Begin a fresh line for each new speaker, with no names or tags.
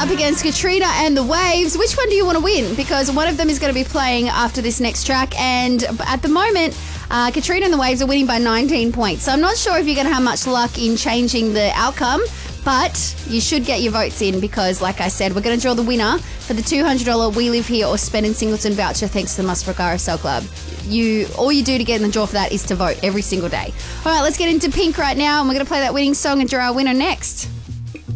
up against Katrina and the Waves. Which one do you want to win? Because one of them is going to be playing after this next track, and at the moment, Katrina and the Waves are winning by 19 points. So I'm not sure if you're going to have much luck in changing the outcome, but you should get your votes in because, like I said, we're going to draw the winner for the $200 We Live Here or Spend in Singleton voucher thanks to the Muswellbrook RSL Club. All you do to get in the draw for that is to vote every single day. All right, let's get into Pink right now, and we're going to play that winning song and draw our winner next.